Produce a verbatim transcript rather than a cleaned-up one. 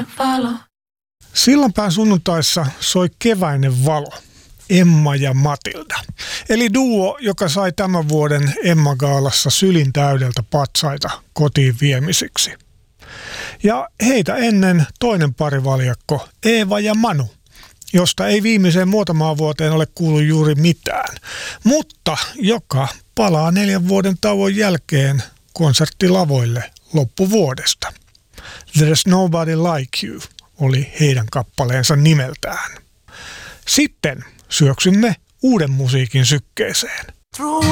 Sillanpään sunnuntaissa soi keväinen valo, Emma ja Matilda. Eli duo, joka sai tämän vuoden Emma-gaalassa sylin täydeltä patsaita kotiin viemisiksi. Ja heitä ennen toinen parivaljakko, Eeva ja Manu, josta ei viimeiseen muutamaan vuoteen ole kuullut juuri mitään, mutta joka palaa neljän vuoden tauon jälkeen konserttilavoille loppuvuodesta. There's Nobody Like You oli heidän kappaleensa nimeltään. Sitten syöksymme uuden musiikin sykkeeseen.